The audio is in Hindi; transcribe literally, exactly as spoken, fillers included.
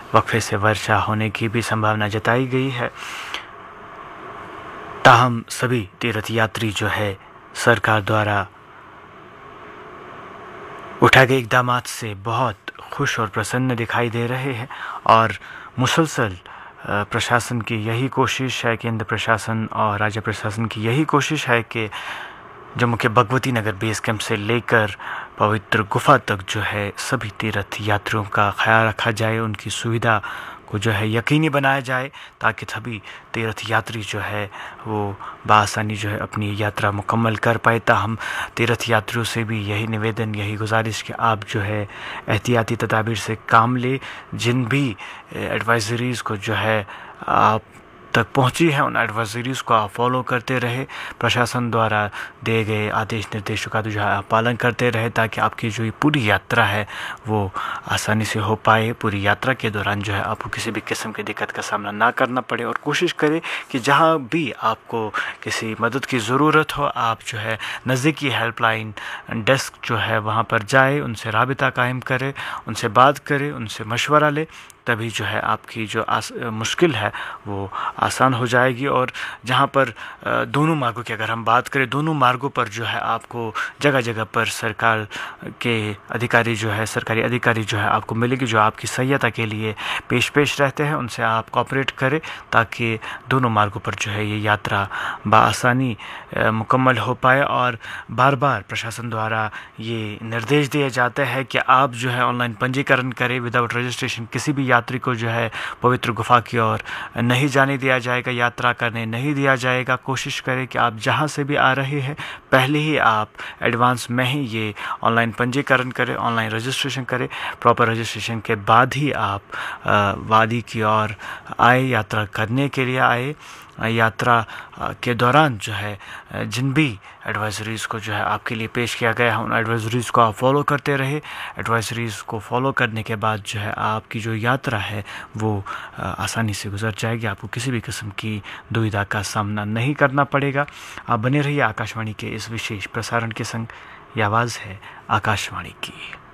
वक्फे से वर्षा होने की भी संभावना जताई गई है। ताहम सभी तीर्थ यात्री जो है सरकार द्वारा उठाए गए इकदाम से बहुत खुश और प्रसन्न दिखाई दे रहे हैं और मुसलसल प्रशासन की यही कोशिश है, केंद्र प्रशासन और राज्य प्रशासन की यही कोशिश है कि जम्मू के भगवती नगर बेस कैंप से लेकर पवित्र गुफा तक जो है सभी तीर्थ यात्रियों का ख्याल रखा जाए, उनकी सुविधा को जो है यकीनी बनाया जाए ताकि सभी तीर्थ यात्री जो है वो बआसानी जो है अपनी यात्रा मुकम्मल कर पाए। ताहम तीर्थ यात्रियों से भी यही निवेदन, यही गुजारिश कि आप जो है एहतियाती तदाबीर से काम ले। जिन भी एडवाइजरीज़ को जो है आप तक पहुंची है उन एडवाइजरीज़ को आप फॉलो करते रहे, प्रशासन द्वारा दिए गए आदेश निर्देशों का जो है आप पालन करते रहे ताकि आपकी जो ये पूरी यात्रा है वो आसानी से हो पाए। पूरी यात्रा के दौरान जो है आपको किसी भी किस्म की दिक्कत का सामना ना करना पड़े और कोशिश करें कि जहां भी आपको किसी मदद की ज़रूरत हो आप जो है नज़दीकी हेल्पलाइन डेस्क जो है वहाँ पर जाए, उनसे राबिता कायम करें, उनसे बात करें, उनसे मशवरा लें, तभी जो है आपकी जो आस, मुश्किल है वो आसान हो जाएगी। और जहाँ पर दोनों मार्गों की अगर हम बात करें, दोनों मार्गों पर जो है आपको जगह जगह पर सरकार के अधिकारी जो है सरकारी अधिकारी जो है आपको मिलेंगे जो आपकी सहायता के लिए पेश पेश रहते हैं, उनसे आप कोऑपरेट करें ताकि दोनों मार्गों पर जो है ये यात्रा बआसानी मुकम्मल हो पाए। और बार बार प्रशासन द्वारा ये निर्देश दिए जाते हैं कि आप जो है ऑनलाइन पंजीकरण करें, विदाउट रजिस्ट्रेशन किसी भी यात्री को जो है पवित्र गुफा की ओर नहीं जाने दिया जाएगा, यात्रा करने नहीं दिया जाएगा। कोशिश करें कि आप जहां से भी आ रहे हैं पहले ही आप एडवांस में ही ये ऑनलाइन पंजीकरण करें, ऑनलाइन रजिस्ट्रेशन करें। प्रॉपर रजिस्ट्रेशन के बाद ही आप वादी की ओर आए, यात्रा करने के लिए आए। यात्रा के दौरान जो है जिन भी एडवाइजरीज़ को जो है आपके लिए पेश किया गया है उन एडवाइजरीज़ को आप फॉलो करते रहे। एडवाइजरीज़ को फॉलो करने के बाद जो है आपकी जो यात्रा है वो आसानी से गुजर जाएगी, आपको किसी भी किस्म की दुविधा का सामना नहीं करना पड़ेगा। आप बने रहिए आकाशवाणी के इस विशेष प्रसारण के संग। ये आवाज़ है आकाशवाणी की।